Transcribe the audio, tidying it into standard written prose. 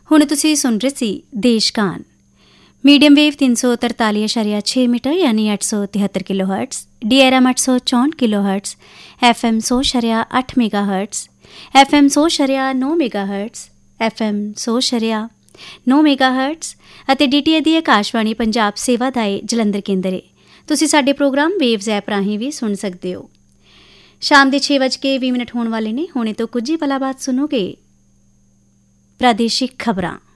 ਹੁਣ ਤੁਸੀਂ ਸੁਣ ਰਹੇ ਸੀ ਦੇਸ਼ਕਾਨ ਮੀਡੀਅਮ ਵੇਵ 343.6 ਮੀਟਰ ਯਾਨੀ 873 kilo hertz, DRM 864 kilo hertz, FM 100.8 mega hertz, FM 100.9 mega hertz, FM 100.9 mega hertz ਅਤੇ DTI ਦੀ ਆਕਾਸ਼ਵਾਣੀ ਪੰਜਾਬ ਸੇਵਾ ਦਾ ਜਲੰਧਰ ਕੇਂਦਰ ਹੈ। ਤੁਸੀਂ ਸਾਡੇ ਪ੍ਰੋਗਰਾਮ ਵੇਵਜ਼ ਐਪ ਰਾਹੀਂ ਵੀ ਸੁਣ ਸਕਦੇ ਹੋ। ਸ਼ਾਮ ਦੇ 6:20 ਹੋਣ ਵਾਲੇ ਨੇ। ਹੁਣੇ ਤੋਂ ਕੁਝ ਹੀ ਪਲਾਂ ਬਾਅਦ ਸੁਣੋਗੇ ਪ੍ਰਾਦੇਸ਼ਿਕ ਖਬਰਾਂ।